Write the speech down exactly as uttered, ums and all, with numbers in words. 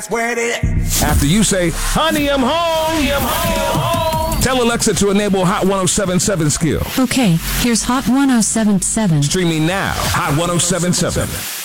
Where it is. After you say, honey, I'm home. Honey, I'm home. Tell Alexa to enable Hot one oh seven point seven skill. Okay, here's Hot one oh seven point seven. Streaming now. Hot one oh seven point seven.